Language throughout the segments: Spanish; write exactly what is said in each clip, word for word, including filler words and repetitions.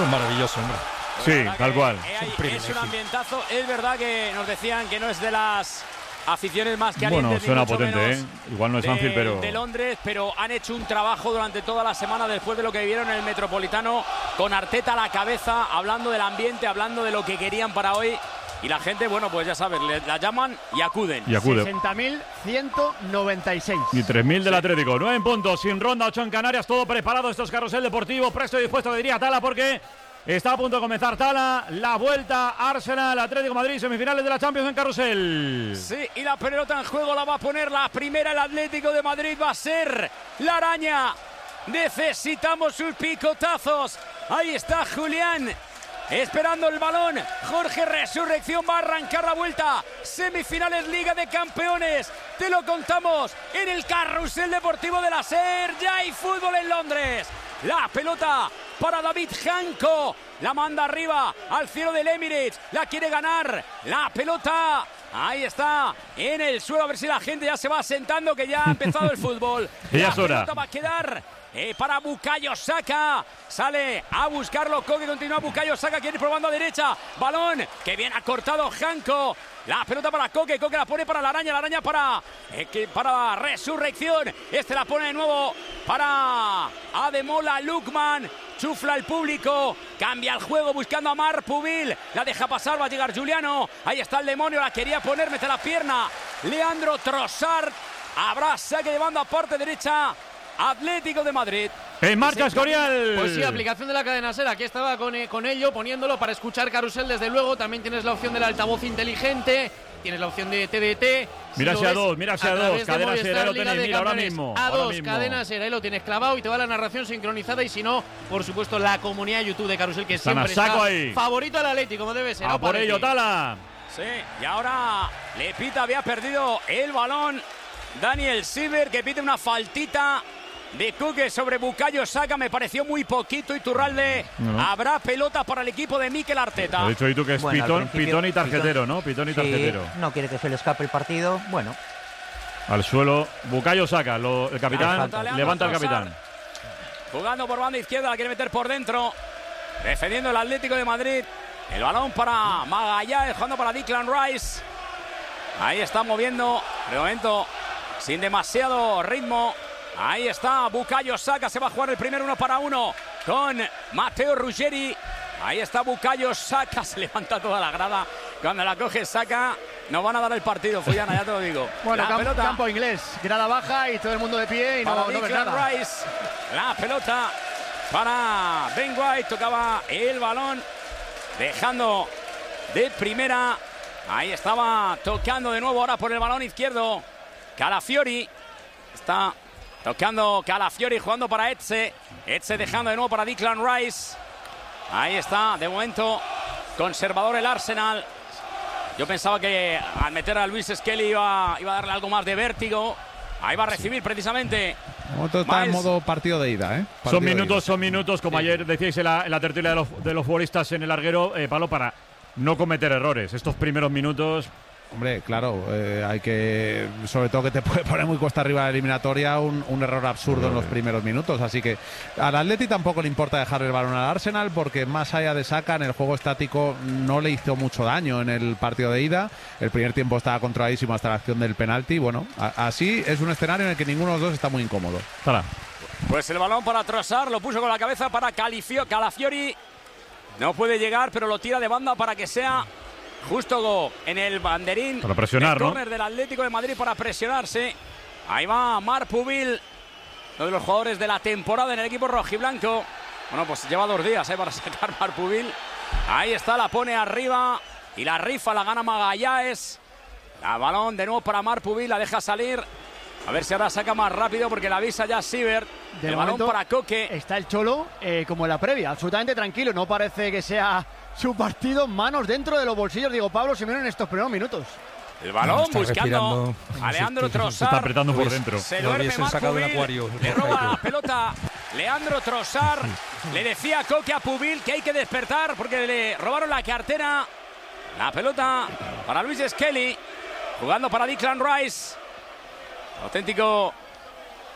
Eso es maravilloso, hombre. Sí, tal cual. Es, es un ambientazo. Es verdad que nos decían que no es de las aficiones más calientes. Bueno, suena ni mucho potente, menos ¿eh? Igual no es de, Anfield, pero... de Londres, pero han hecho un trabajo durante toda la semana después de lo que vivieron en el Metropolitano, con Arteta a la cabeza, hablando del ambiente, hablando de lo que querían para hoy. Y la gente, bueno, pues ya sabes, le, la llaman y acuden. Y acude. sesenta mil ciento noventa y seis. Y tres mil del Atlético. nueve en puntos, sin ronda, ocho en Canarias, todo preparado. Esto es Carrusel Deportivo, presto y dispuesto, diría Tala, porque está a punto de comenzar Tala. La vuelta, Arsenal, Atlético Madrid, semifinales de la Champions en Carrusel. Sí, y la pelota en juego la va a poner la primera. El Atlético de Madrid va a ser la araña. Necesitamos sus picotazos. Ahí está Julián, esperando el balón. Jorge Resurrección va a arrancar la vuelta. Semifinales Liga de Campeones. Te lo contamos en el Carrusel Deportivo de la SER. Ya hay fútbol en Londres. La pelota para David Janko. La manda arriba al cielo del Emirates. La quiere ganar. La pelota. Ahí está. En el suelo. A ver si la gente ya se va sentando, que ya ha empezado el fútbol. Ya la es hora. pelota va a quedar Eh, para Bukayo Saka. Sale a buscarlo Koke, continúa Bukayo Saka, quiere ir probando a derecha. Balón que bien ha cortado Janko. La pelota para Koke, Koke la pone para la araña, la araña para, eh, que, para Resurrección. Este la pone de nuevo para Ademola Lookman. Chufla el público, cambia el juego buscando a Marpubil. La deja pasar, va a llegar Juliano. Ahí está el demonio, la quería poner, mete la pierna Leandro Trossard. Habrá saque de banda, parte derecha. Atlético de Madrid. En marca Escorial. Pues sí, aplicación de la cadena SER. Aquí estaba con, eh, con ello, poniéndolo para escuchar Carrusel, desde luego. También tienes la opción del altavoz inteligente. Tienes la opción de T D T. Mira si a dos, mira si a dos. Cadena SER, ahí lo Liga tenéis, de mira, ahora Campeones. mismo. A ahora dos, mismo. cadena SER, ahí lo tienes clavado y te va la narración sincronizada. Y si no, por supuesto, la comunidad de YouTube de Carrusel, que Están siempre a saco está ahí. favorito al Atlético, como debe ser. A ¿no? por Parece. ello, Tala. Sí, y ahora le pita, había perdido el balón Daniel Silver, que pide una faltita de Koke sobre Bukayo Saka. Me pareció muy poquito. Iturralde. No, no. Habrá pelota para el equipo de Mikel Arteta. Lo he dicho y tú que es Bueno, al pitón, principio, pitón y tarjetero, pitón. ¿no? Pitón y Sí, tarjetero. no quiere que se le escape el partido. Bueno, Al suelo, Bukayo Saka, lo, el capitán, falta. levanta el capitán. Jugando por banda izquierda, la quiere meter por dentro. Defendiendo el Atlético de Madrid. El balón para Magallanes, jugando para Declan Rice. Ahí está moviendo. De momento, sin demasiado ritmo. Ahí está Bukayo Saka. Se va a jugar el primer uno para uno con Matteo Ruggeri. Ahí está Bukayo Saka. Se levanta toda la grada. Cuando la coge Saka, nos van a dar el partido, Fuyana, ya te lo digo. Bueno, la campo, pelota campo inglés, grada baja y todo el mundo de pie y no, para no ves Declan nada. Rice. La pelota para Ben White. Tocaba el balón, dejando de primera. Ahí estaba tocando de nuevo ahora por el balón izquierdo Calafiori. Está tocando Calafiori, jugando para Etze. Etze dejando de nuevo para Declan Rice. Ahí está, de momento, conservador el Arsenal. Yo pensaba que al meter a Luis Skelly iba, iba a darle algo más de vértigo. Ahí va a recibir precisamente. Otro está en Miles. modo partido de ida, ¿eh? Partido Son de minutos, ida. son minutos, como ayer decíais en la, en la tertulia de los, de los futbolistas en el larguero, eh, Pablo, para no cometer errores. Estos primeros minutos. Hombre, claro, eh, hay que, sobre todo que te puede poner muy cuesta arriba la eliminatoria, un, un error absurdo en los primeros minutos. Así que al Atleti tampoco le importa dejar el balón al Arsenal, porque más allá de Saka, en el juego estático no le hizo mucho daño en el partido de ida. El primer tiempo estaba controladísimo hasta la acción del penalti. Bueno, a, así es un escenario en el que ninguno de los dos está muy incómodo. Tala. Pues el balón para Trossard, lo puso con la cabeza para Califio, Calafiori. No puede llegar, pero lo tira de banda para que sea justo en el banderín. Para presionar, el ¿no? córner del Atlético de Madrid para presionarse. Ahí va Marpubil, uno de los jugadores de la temporada en el equipo rojiblanco. Bueno, pues lleva dos días ¿eh? para sacar Marpubil. Ahí está, la pone arriba y la rifa la gana Magallanes. El balón de nuevo para Marpubil, la deja salir. A ver si ahora saca más rápido, porque la avisa ya Siebert. De El balón momento para Koke. Está el Cholo eh, como en la previa, absolutamente tranquilo. No parece que sea su partido. Manos dentro de los bolsillos, digo Pablo Simeone en estos primeros minutos. El balón No, está buscando respirando. a Leandro Se está Trossard. apretando por Pues, dentro. Se Lo duerme hubiesen sacado de un Marpubil. acuario. Le roba la pelota Leandro Trossard. Le decía a Koke a Pubil que hay que despertar porque le robaron la cartera. La pelota para Luis Skelly. Jugando para Declan Rice. Auténtico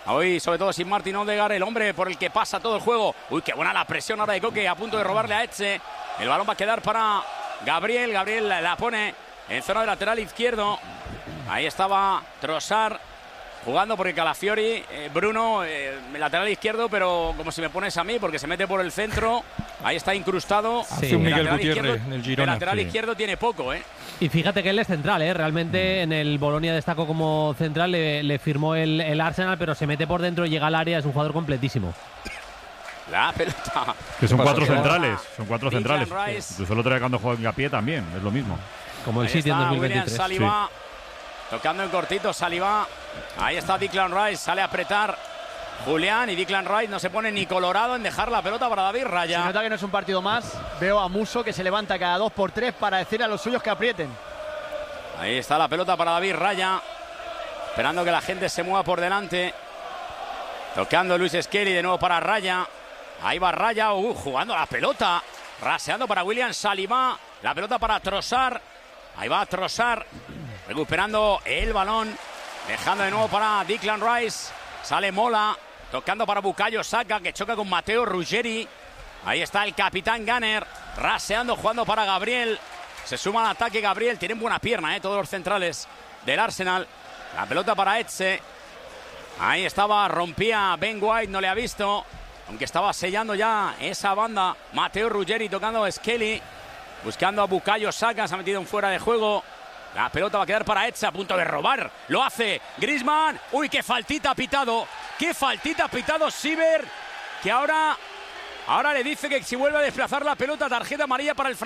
Hoy, sobre todo, sin Martin Odegaard, el hombre por el que pasa todo el juego. Uy, qué buena la presión ahora de Coque, a punto de robarle a Etxe. El balón va a quedar para Gabriel. Gabriel la, la pone en zona de lateral izquierdo. Ahí estaba Trossard jugando por el Calafiori. Eh, Bruno, eh, lateral izquierdo, pero como si me pones a mí, porque se mete por el centro. Ahí está incrustado. Hace un El Miguel lateral Gutiérrez izquierdo- en el Girona. El lateral Sí. izquierdo tiene poco, ¿eh? Y fíjate que él es central, ¿eh? Realmente en el Bolonia destacó como central, le, le firmó el, el Arsenal, pero se mete por dentro, llega al área, es un jugador completísimo. La pelota. Que son Pasa cuatro que centrales. Son cuatro Declan centrales. Rice. Incluso el otro día cuando juega en Hincapié también, es lo mismo. Como el Ahí City en está dos mil William veintitrés. Saliba, tocando en cortito, Saliba. Ahí está Declan Rice, sale a apretar Julián, y Declan Rice no se pone ni colorado en dejar la pelota para David Se Raya. nota que no es un partido más. Veo a Muso que se levanta cada dos por tres para decir a los suyos que aprieten. Ahí está la pelota para David Raya, esperando que la gente se mueva por delante. Tocando Luis Skelly de nuevo para Raya. Ahí va Raya, uh, jugando la pelota. Raseando para William Saliba. La pelota para Trossard. Ahí va Trossard, recuperando el balón. Dejando de nuevo para Declan Rice. Sale Mola, tocando para Bukayo Saka, que choca con Matteo Ruggeri. Ahí está el capitán Gunner, raseando, jugando para Gabriel. Se suma al ataque Gabriel, tienen buena pierna, ¿eh? Todos los centrales del Arsenal. La pelota para Etxe. Ahí estaba, rompía Ben White, no le ha visto. Aunque estaba sellando ya esa banda. Matteo Ruggeri tocando a Skelly. Buscando a Bukayo Saka, se ha metido en fuera de juego. La pelota va a quedar para Etxe, a punto de robar. Lo hace Griezmann. Uy, qué faltita ha pitado. Qué faltita ha pitado Siver. Que ahora, ahora le dice que si vuelve a desplazar la pelota, tarjeta amarilla para el francés.